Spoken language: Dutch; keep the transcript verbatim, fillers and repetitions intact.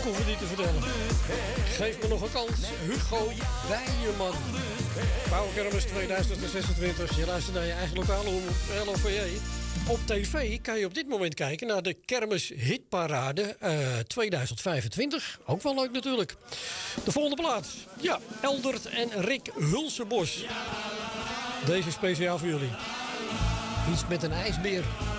ook hoeven die te vertellen. Geef me nog een kans, Hugo Wijnjeman. Bouwkermis tweeduizend zesentwintig. Je luistert naar je eigen lokale L O V J. Op tv kan je op dit moment kijken naar de Kermis Hitparade uh, tweeduizend vijfentwintig. Ook wel leuk natuurlijk. De volgende plaats. Ja, Eldert en Rick Hulsebos. Deze is speciaal voor jullie. Iets met een ijsbeer.